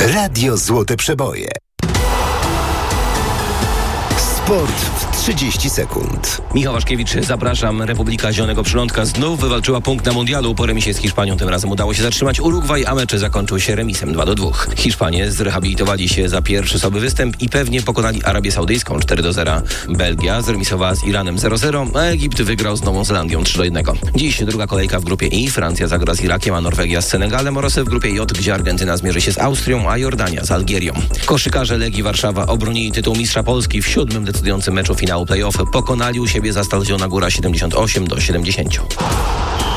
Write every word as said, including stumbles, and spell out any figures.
Radio Złote Przeboje. Sport w trzydzieści sekund. Michał Waszkiewicz, zapraszam. Republika Zielonego Przylądka znów wywalczyła punkt na mundialu po remisie z Hiszpanią. Tym razem udało się zatrzymać Urugwaj, a mecz zakończył się remisem dwa do dwóch. Hiszpanie zrehabilitowali się za pierwszy sobie występ i pewnie pokonali Arabię Saudyjską cztery do zera. Belgia zremisowała z Iranem zero zero, a Egipt wygrał z Nową Zelandią trzy do jednego. Dziś druga kolejka w grupie I. Francja zagra z Irakiem, a Norwegia z Senegalem oraz w grupie J, gdzie Argentyna zmierzy się z Austrią, a Jordania z Algierią. Koszykarze Legii Warszawa obronili tytuł mistrza Polski w siódmym decydującym meczu finału play-off. Pokonali u siebie Zastal Zielona Góra siedemdziesiąt osiem do siedemdziesięciu.